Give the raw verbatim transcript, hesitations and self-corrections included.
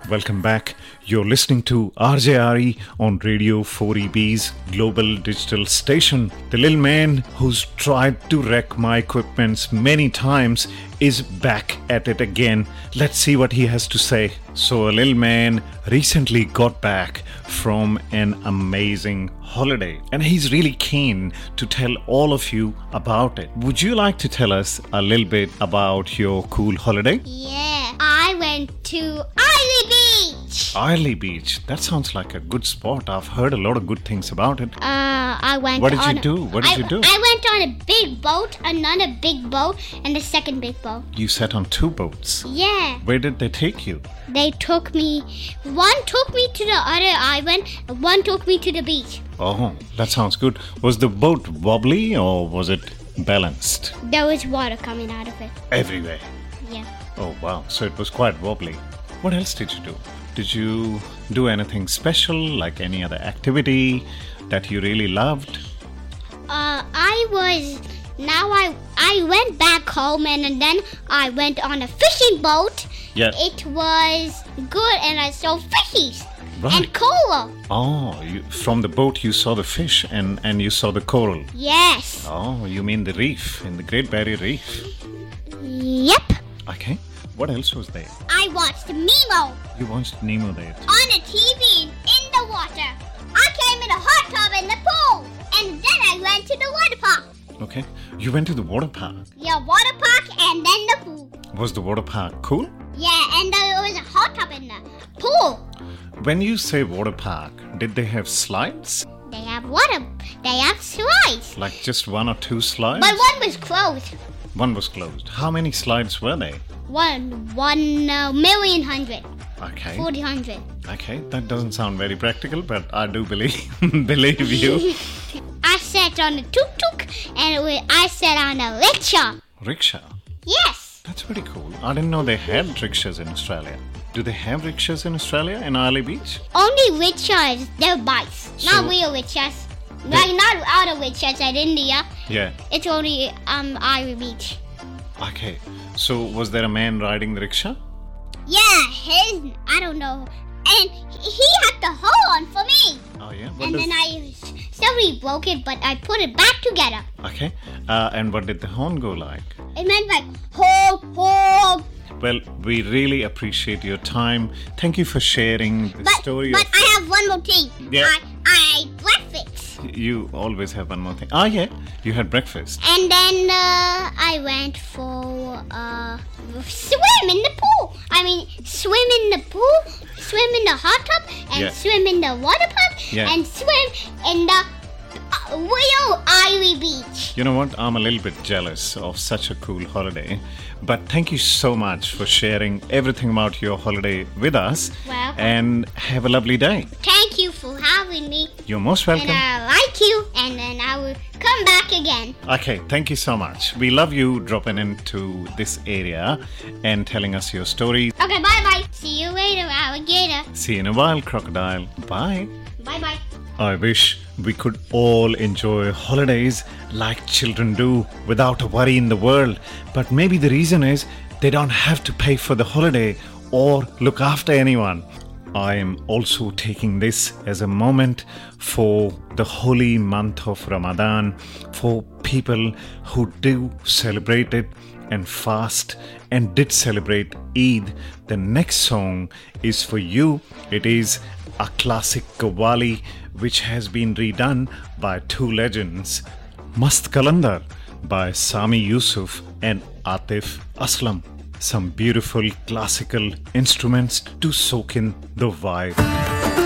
Welcome back. You're listening to R J R E on Radio four E B's global digital station. The little man who's tried to wreck my equipments many times is back at it again. Let's see what he has to say. So a little man recently got back from an amazing holiday and he's really keen to tell all of you about it. Would you like to tell us a little bit about your cool holiday? Yeah, I went to Islay Beach. Islay Beach. That sounds like a good spot. I've heard a lot of good things about it. Uh, I went What did on you do? What did I, you do? I went on a big boat, another big boat, and a second big boat. You sat on two boats. Yeah. Where did they take you? They took me, one took me to the other island, and one took me to the beach. Oh, that sounds good. Was the boat wobbly or was it balanced? There was water coming out of it. Everywhere. Yeah. Oh, wow. So it was quite wobbly. What else did you do? Did you do anything special, like any other activity that you really loved? Uh, I was, now I, I went back home and, and then I went on a fishing boat. Yeah. It was good and I saw fishies. Right. And coral. Oh, you, from the boat you saw the fish and, and you saw the coral. Yes. Oh, you mean the reef, in the Great Barrier Reef. Yep. Okay. What else was there? I watched Nemo You watched Nemo there too. on a T V in the water. I came in a hot tub in the pool. And then I went to the water park. Okay. You went to the water park. Yeah, water park and then the pool. Was the water park cool? Yeah, and there was a hot tub in the pool. When you say water park, did they have slides? They have water. They have slides. Like just one or two slides? But one was closed. One was closed. How many slides were there? One, one uh, million hundred. Okay. Forty hundred. Okay, that doesn't sound very practical, but I do believe believe you. I sat on a tuk-tuk and it was, I sat on a rickshaw. Rickshaw. Yes. That's pretty cool. I didn't know they had rickshaws in Australia. Do they have rickshaws in Australia, in Islay Beach? Only rickshaws, they're bikes, So- not real rickshaws. Like not auto rickshaws at India. Yeah. It's only um Islay Beach. Okay. So was there a man riding the rickshaw? Yeah, his I don't know, and he had the hole on for me. Oh yeah. What And does- then I sorry broke it, but I put it back together. Okay. Uh, and what did the horn go like? It meant like ho ho. Well, we really appreciate your time. Thank you for sharing the But story but of... I have one more thing. Yeah. I I ate breakfast. You always have one more thing. Ah, yeah. You had breakfast. And then uh, I went for uh, swim in the pool. I mean, swim in the pool, swim in the hot tub, and Yeah. swim in the water park, Yeah. and swim in the uh, real Islay Beach. You know what? I'm a little bit jealous of such a cool holiday. But thank you so much for sharing everything about your holiday with us. Welcome. And have a lovely day. Thank you for having me, You're most welcome. and I like you, and then I will come back again. Okay, thank you so much. We love you dropping into this area and telling us your stories. Okay, bye bye. See you later, alligator. See you in a while, crocodile. Bye. Bye bye. I wish we could all enjoy holidays like children do without a worry in the world. But maybe the reason is they don't have to pay for the holiday or look after anyone. I am also taking this as a moment for the holy month of Ramadan, for people who do celebrate it and fast and did celebrate Eid. The next song is for you. It is a classic Qawwali which has been redone by two legends, Mast Kalandar by Sami Yusuf and Atif Aslam. Some beautiful classical instruments to soak in the vibe.